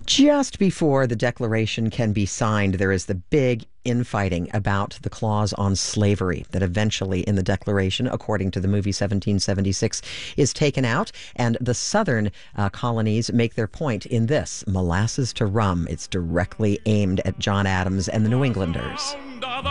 Just before the Declaration can be signed, there is the big infighting about the clause on slavery that eventually in the Declaration, according to the movie 1776, is taken out. And the Southern colonies make their point in this, Molasses to Rum. It's directly aimed at John Adams and the New Englanders.